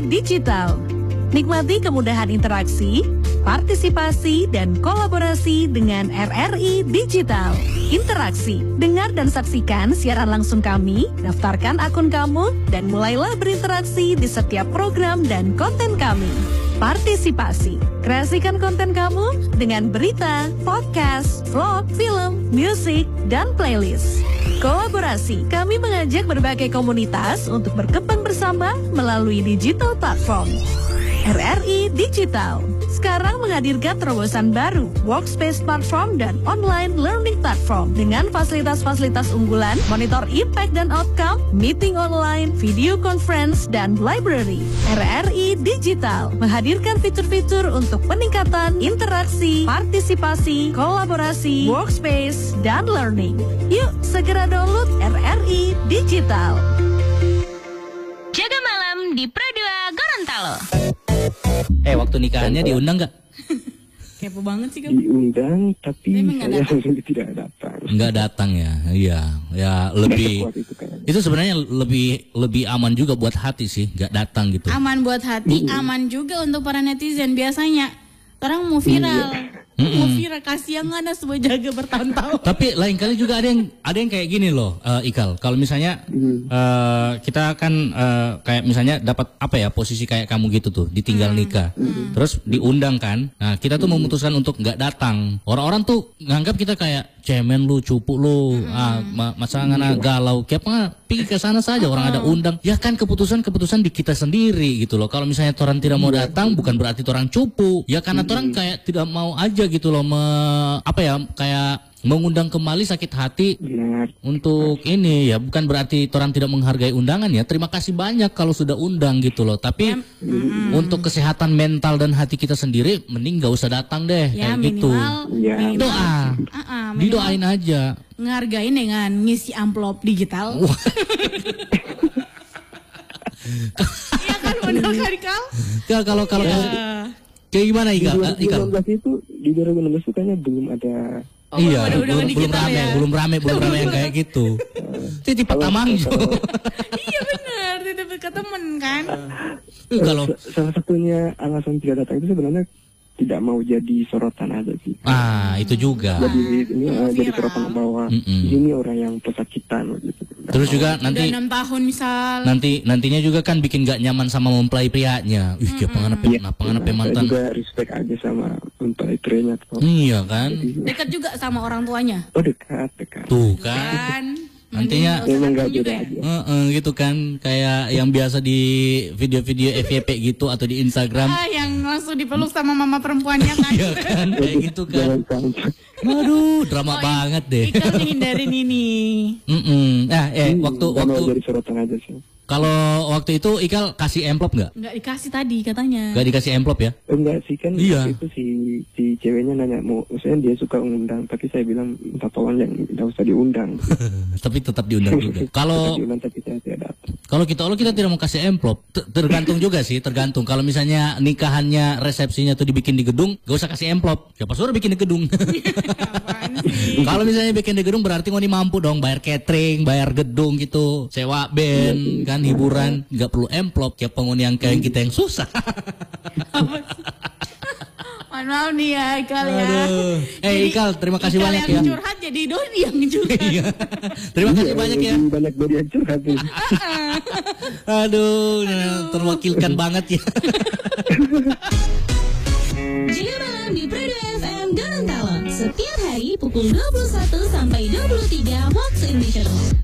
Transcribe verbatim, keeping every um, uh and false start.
Digital. Nikmati kemudahan interaksi, partisipasi, dan kolaborasi dengan R R I Digital. Interaksi, dengar dan saksikan siaran langsung kami, daftarkan akun kamu, dan mulailah berinteraksi di setiap program dan konten kami. Partisipasi, kreasikan konten kamu dengan berita, podcast, vlog, film, musik, dan playlist. Kolaborasi, kami mengajak berbagai komunitas untuk berkembang bersama melalui digital platform. R R I Digital sekarang menghadirkan terobosan baru, workspace platform dan online learning platform dengan fasilitas-fasilitas unggulan, monitor impact dan outcome, meeting online, video conference, dan library. R R I Digital menghadirkan fitur-fitur untuk peningkatan interaksi, partisipasi, kolaborasi, workspace, dan learning. Yuk segera download R R I Digital. Jaga malam di Pro dua Gorontalo. Eh, waktu nikahannya diundang nggak? Kepo banget sih kamu. Diundang, tapi saya datang. tidak datang. Nggak datang ya, iya, ya lebih. Itu sebenarnya lebih lebih aman juga buat hati sih, nggak datang gitu. Aman buat hati, Hmm. aman juga untuk para netizen. Biasanya orang mau viral, mau viral kasih yang ada sebuah jaga bertahun-tahun. Tapi lain kali juga ada yang ada yang kayak gini loh, uh, Ikal. Kalau misalnya uh, kita kan uh, kayak misalnya dapat apa ya posisi kayak kamu gitu tuh, ditinggal nikah, terus diundang kan. Nah kita tuh memutuskan untuk nggak datang. Orang-orang tuh nganggap kita kayak cemen lu, cupu lu, ah, ma masa ngana galau. Kayak apa? Pergi ke sana saja, orang ada undang. Ya kan keputusan-keputusan di kita sendiri gitu loh. Kalau misalnya orang tidak mau datang, bukan berarti orang cupu. Ya karena orang kayak tidak mau aja gitu loh, me, apa ya kayak mengundang kembali sakit hati. Benar. Untuk ini ya bukan berarti orang tidak menghargai undangan ya. Terima kasih banyak kalau sudah undang gitu loh. Tapi mm. untuk kesehatan mental dan hati kita sendiri, mending gak usah datang deh Ya kayak minimal, gitu. Ya. minimal Doa, uh -uh, minimal didoain aja. ngehargain dengan ngisi amplop digital. Iya kan benar kan Kal? Kak, kalau kalau Ya. kayak gimana Di Ikal? dua Uh, ribu Ikal? enam belas itu, di dua ribu enam belas itu kayaknya belum ada. Oh, Iya, belum ada belum, undangan belum digital rame, ya? belum rame, belum rame yang kayak gitu. Itu di Patamang. Iya benar, tidak ke temen kan? Kalau Salah satunya alasan tidak datang itu sebenarnya tidak mau jadi sorotan aja sih. ah itu juga. Jadi ini Mau uh, jadi viral. sorotan bahwa Mm-mm. ini orang yang pesakitan gitu. Terus juga Udah nanti enam tahun misal. nanti nantinya juga kan bikin gak nyaman sama mempelai prianya. Ih, kayak pengen apa Iya, pengen apa saya mantan. juga respect aja sama mempelai prianya tuh. Iya kan? Dekat juga sama orang tuanya. Oh dekat, dekat. Tuh kan. Kan? Nantinya Mending Memang nggak gak usah datang beda juga ya? aja. Heeh, gitu kan kayak yang biasa di video-video F Y P gitu atau di Instagram. Ah, yang langsung dipeluk sama mama perempuannya kan? Iya kan kayak gitu kan. Jangan sampai. Waduh, drama Oh, banget deh. Ikan hindarin ini. Mm-mm. Nah, eh waktu Nggak mau waktu jadi sorotan aja sih. kalau waktu itu Ikal kasih amplop nggak? Nggak dikasih tadi katanya. Nggak dikasih amplop ya? Enggak sih kan Iya. itu si si ceweknya nanya mau, maksudnya dia suka undang, tapi saya bilang minta tolong yang tidak usah diundang. Tapi tetap diundang juga. Kalau Tetap diundang tapi saya tidak datang. Kalau kita Allah kita tidak mau kasih amplop, T- tergantung juga sih, tergantung. Kalau misalnya nikahannya, resepsinya tuh dibikin di gedung, gak usah kasih amplop. Siapa suruh bikin di gedung? Apaan sih? Kalau misalnya bikin di gedung berarti ngoni mampu dong bayar catering, bayar gedung gitu, sewa band, kan hiburan, nggak perlu amplop. Kayak penghuni yang kayak kita yang susah. Mohon maaf nih ya Ikal ya. Aduh. Eh Jadi, Ikal, terima kasih Ikal banyak yang ya. curhat jadi Doni yang curhat. Iya. Terima kasih banyak ya. Lebih banyak dari yang curhat nih. Aduh, terwakilkan banget ya. Jaga malam di Pro dua F M Gorontalo. Setiap hari pukul dua puluh satu sampai dua puluh tiga waktu Indonesia Tengah.